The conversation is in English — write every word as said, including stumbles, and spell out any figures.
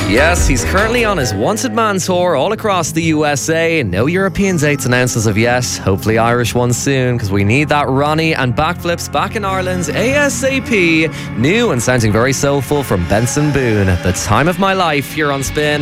Yes, he's currently on his Wanted Man tour all across the U S A. No European dates announced as of yet. Hopefully Irish ones soon, because we need that Ronnie and Backflips back in Ireland ASAP. New and sounding very soulful from Benson Boone. The Time of My Life here on Spin.